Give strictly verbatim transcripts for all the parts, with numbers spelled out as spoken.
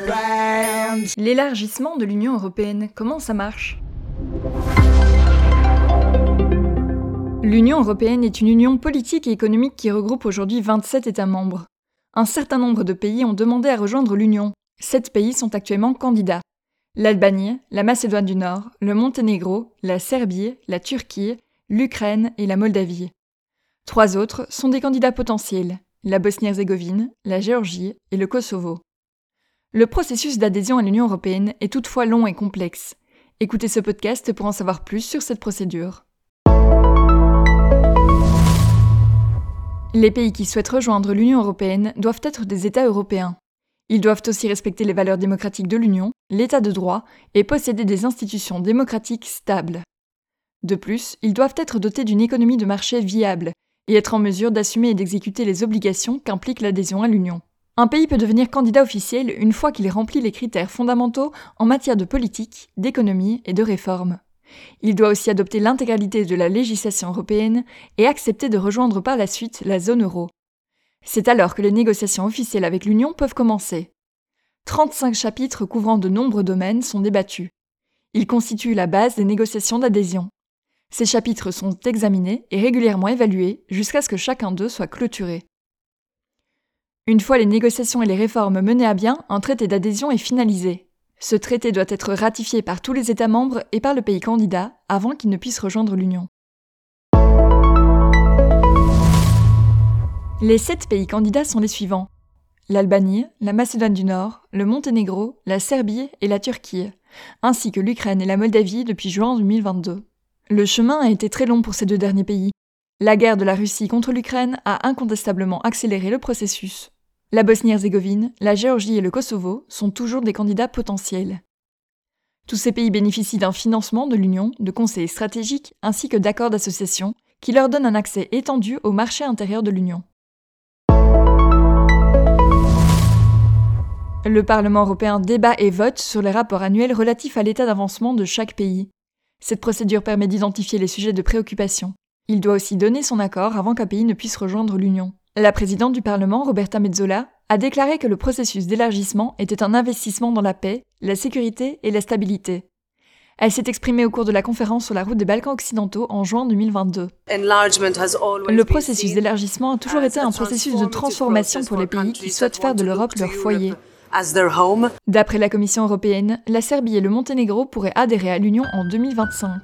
L'élargissement de l'Union européenne, comment ça marche ? L'Union européenne est une union politique et économique qui regroupe aujourd'hui vingt-sept États membres. Un certain nombre de pays ont demandé à rejoindre l'Union. Sept pays sont actuellement candidats. L'Albanie, la Macédoine du Nord, le Monténégro, la Serbie, la Turquie, l'Ukraine et la Moldavie. Trois autres sont des candidats potentiels, la Bosnie-Herzégovine, la Géorgie et le Kosovo. Le processus d'adhésion à l'Union européenne est toutefois long et complexe. Écoutez ce podcast pour en savoir plus sur cette procédure. Les pays qui souhaitent rejoindre l'Union européenne doivent être des États européens. Ils doivent aussi respecter les valeurs démocratiques de l'Union, l'État de droit et posséder des institutions démocratiques stables. De plus, ils doivent être dotés d'une économie de marché viable et être en mesure d'assumer et d'exécuter les obligations qu'implique l'adhésion à l'Union. Un pays peut devenir candidat officiel une fois qu'il remplit les critères fondamentaux en matière de politique, d'économie et de réforme. Il doit aussi adopter l'intégralité de la législation européenne et accepter de rejoindre par la suite la zone euro. C'est alors que les négociations officielles avec l'Union peuvent commencer. trente-cinq chapitres couvrant de nombreux domaines sont débattus. Ils constituent la base des négociations d'adhésion. Ces chapitres sont examinés et régulièrement évalués jusqu'à ce que chacun d'eux soit clôturé. Une fois les négociations et les réformes menées à bien, un traité d'adhésion est finalisé. Ce traité doit être ratifié par tous les États membres et par le pays candidat avant qu'il ne puisse rejoindre l'Union. Les sept pays candidats sont les suivants: l'Albanie, la Macédoine du Nord, le Monténégro, la Serbie et la Turquie, ainsi que l'Ukraine et la Moldavie depuis juin deux mille vingt-deux. Le chemin a été très long pour ces deux derniers pays. La guerre de la Russie contre l'Ukraine a incontestablement accéléré le processus. La Bosnie-Herzégovine, la Géorgie et le Kosovo sont toujours des candidats potentiels. Tous ces pays bénéficient d'un financement de l'Union, de conseils stratégiques ainsi que d'accords d'association qui leur donnent un accès étendu au marché intérieur de l'Union. Le Parlement européen débat et vote sur les rapports annuels relatifs à l'état d'avancement de chaque pays. Cette procédure permet d'identifier les sujets de préoccupation. Il doit aussi donner son accord avant qu'un pays ne puisse rejoindre l'Union. La présidente du Parlement, Roberta Metsola, a déclaré que le processus d'élargissement était un investissement dans la paix, la sécurité et la stabilité. Elle s'est exprimée au cours de la conférence sur la route des Balkans occidentaux en juin deux mille vingt-deux. Le processus d'élargissement a toujours été un processus de transformation pour les pays qui souhaitent faire de l'Europe leur foyer. D'après la Commission européenne, la Serbie et le Monténégro pourraient adhérer à l'Union en deux mille vingt-cinq.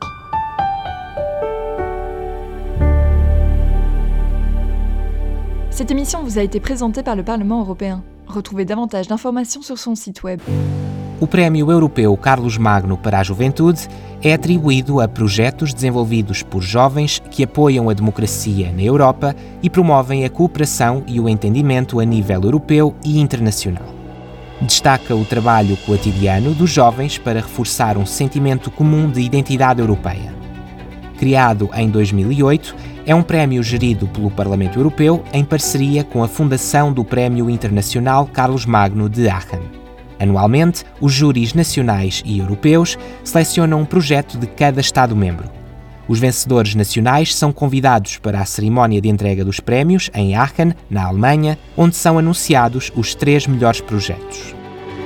Cette émission vous a été présentée par le Parlement européen. Retrouvez davantage d'informations sur son site web. O Prémio Europeu Carlos Magno para a Juventude é atribuído a projetos desenvolvidos por jovens que apoiam a democracia na Europa e promovem a cooperação e o entendimento a nível europeu e internacional. Destaca o trabalho cotidiano dos jovens para reforçar um sentimento comum de identidade europeia. Criado em dois mil e oito, é um prémio gerido pelo Parlamento Europeu em parceria com a Fundação do Prémio Internacional Carlos Magno de Aachen. Anualmente, os júris nacionais e europeus selecionam um projeto de cada Estado-membro. Os vencedores nacionais são convidados para a cerimónia de entrega dos prémios em Aachen, na Alemanha, onde são anunciados os três melhores projetos.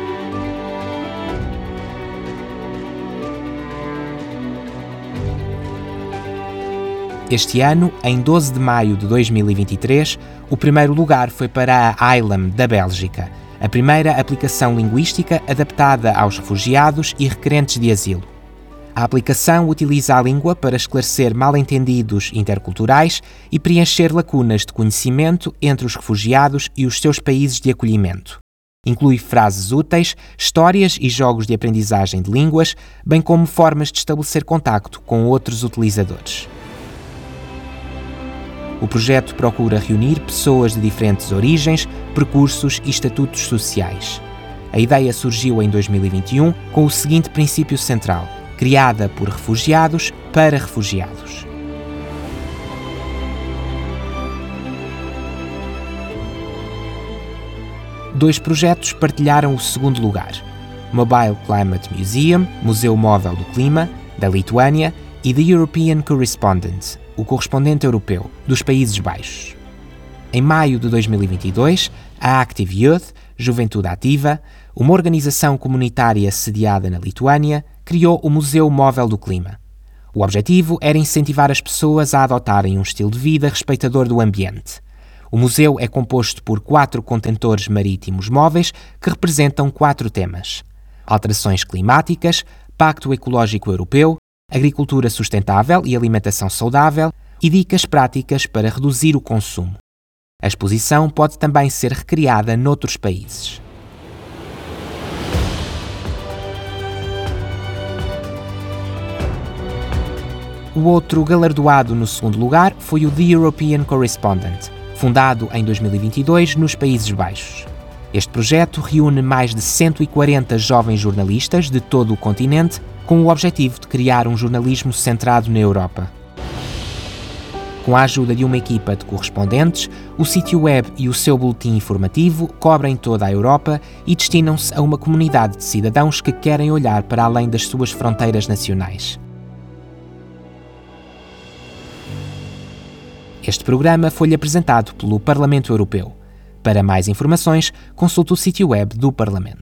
Este ano, em doze de maio de dois mil e vinte e três, o primeiro lugar foi para a Ailem, da Bélgica, a primeira aplicação linguística adaptada aos refugiados e requerentes de asilo. A aplicação utiliza a língua para esclarecer mal-entendidos interculturais e preencher lacunas de conhecimento entre os refugiados e os seus países de acolhimento. Inclui frases úteis, histórias e jogos de aprendizagem de línguas, bem como formas de estabelecer contacto com outros utilizadores. O projeto procura reunir pessoas de diferentes origens, percursos e estatutos sociais. A ideia surgiu em dois mil e vinte e um com o seguinte princípio central: criada por refugiados para refugiados. Dois projetos partilharam o segundo lugar: Mobile Climate Museum, Museu Móvel do Clima, da Lituânia, e The European Correspondent, o correspondente europeu, dos Países Baixos. Em maio de dois mil e vinte e dois, a Active Youth, Juventude Ativa, Uma organização comunitária sediada na Lituânia criou o Museu Móvel do Clima. O objetivo era incentivar as pessoas a adotarem um estilo de vida respeitador do ambiente. O museu é composto por quatro contentores marítimos móveis que representam quatro temas: alterações climáticas, Pacto Ecológico Europeu, agricultura sustentável e alimentação saudável e dicas práticas para reduzir o consumo. A exposição pode também ser recriada noutros países. O outro galardoado no segundo lugar foi o The European Correspondent, fundado em dois mil e vinte e dois nos Países Baixos. Este projeto reúne mais de cento e quarenta jovens jornalistas de todo o continente com o objetivo de criar um jornalismo centrado na Europa. Com a ajuda de uma equipa de correspondentes, o sítio web e o seu boletim informativo cobrem toda a Europa e destinam-se a uma comunidade de cidadãos que querem olhar para além das suas fronteiras nacionais. Este programa foi-lhe apresentado pelo Parlamento Europeu. Para mais informações, consulte o sítio web do Parlamento.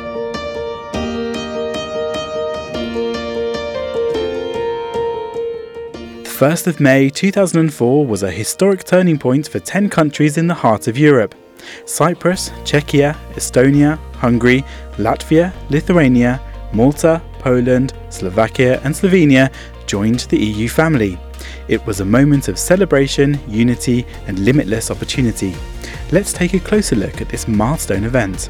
The first of May two thousand four was a historic turning point for ten countries in the heart of Europe. Cyprus, Czechia, Estonia, Hungary, Latvia, Lithuania, Malta, Poland, Slovakia and Slovenia joined the E U family. It was a moment of celebration, unity and limitless opportunity. Let's take a closer look at this milestone event.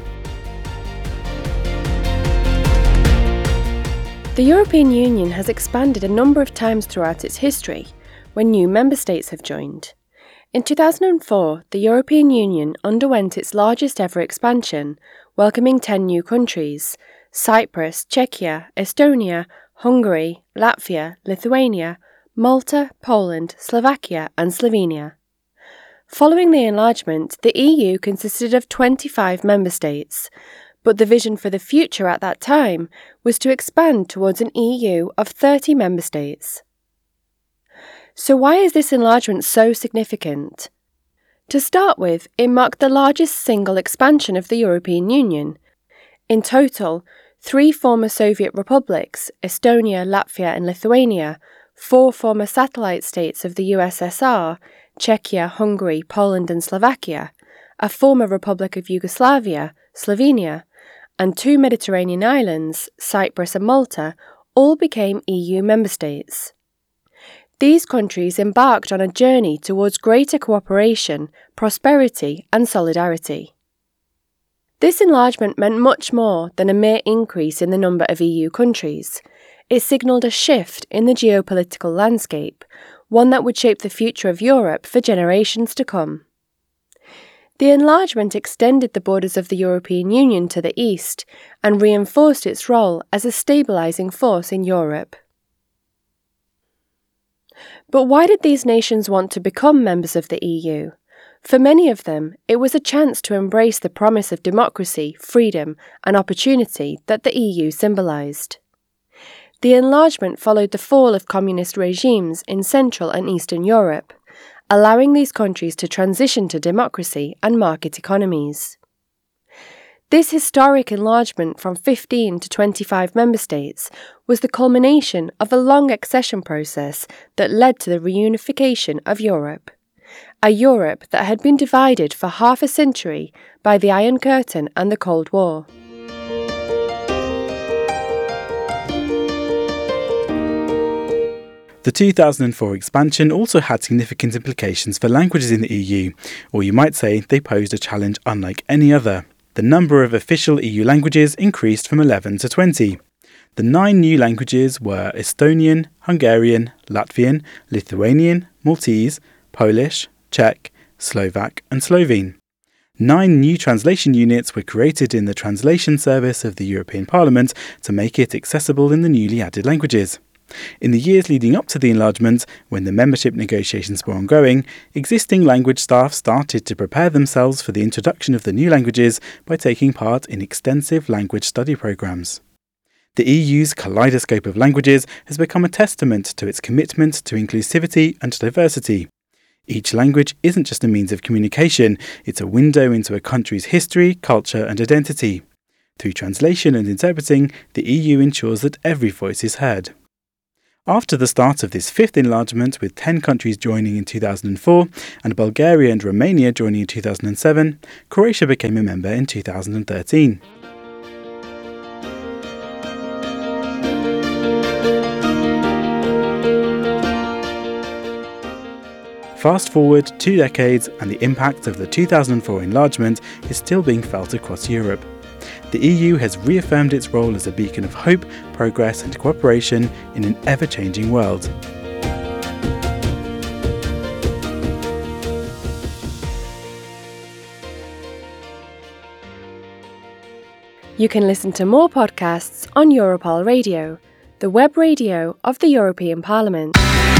The European Union has expanded a number of times throughout its history, when new member states have joined. In two thousand four, the European Union underwent its largest ever expansion, welcoming ten new countries: Cyprus, Czechia, Estonia, Hungary, Latvia, Lithuania, Malta, Poland, Slovakia and Slovenia. Following the enlargement, the E U consisted of twenty-five member states, but the vision for the future at that time was to expand towards an E U of thirty member states. So why is this enlargement so significant? To start with, it marked the largest single expansion of the European Union. In total, three former Soviet republics, Estonia, Latvia and Lithuania, four former satellite states of the U S S R, Czechia, Hungary, Poland and Slovakia, a former Republic of Yugoslavia, Slovenia, and two Mediterranean islands, Cyprus and Malta, all became E U member states. These countries embarked on a journey towards greater cooperation, prosperity and solidarity. This enlargement meant much more than a mere increase in the number of E U countries. It signalled a shift in the geopolitical landscape, one that would shape the future of Europe for generations to come. The enlargement extended the borders of the European Union to the east and reinforced its role as a stabilising force in Europe. But why did these nations want to become members of the E U? For many of them, it was a chance to embrace the promise of democracy, freedom and opportunity that the E U symbolised. The enlargement followed the fall of communist regimes in Central and Eastern Europe, allowing these countries to transition to democracy and market economies. This historic enlargement from fifteen to twenty-five member states was the culmination of a long accession process that led to the reunification of Europe. A Europe that had been divided for half a century by the Iron Curtain and the Cold War. The two thousand four expansion also had significant implications for languages in the E U, or you might say they posed a challenge unlike any other. The number of official E U languages increased from eleven to twenty. The nine new languages were Estonian, Hungarian, Latvian, Lithuanian, Maltese, Polish, Czech, Slovak and Slovene. Nine new translation units were created in the translation service of the European Parliament to make it accessible in the newly added languages. In the years leading up to the enlargement, when the membership negotiations were ongoing, existing language staff started to prepare themselves for the introduction of the new languages by taking part in extensive language study programmes. The E U's kaleidoscope of languages has become a testament to its commitment to inclusivity and diversity. Each language isn't just a means of communication, it's a window into a country's history, culture and identity. Through translation and interpreting, the E U ensures that every voice is heard. After the start of this fifth enlargement, with ten countries joining in two thousand four and Bulgaria and Romania joining in two thousand seven, Croatia became a member in two thousand thirteen. Fast forward two decades and the impact of the two thousand four enlargement is still being felt across Europe. The E U has reaffirmed its role as a beacon of hope, progress and cooperation in an ever-changing world. You can listen to more podcasts on Europol Radio, the web radio of the European Parliament.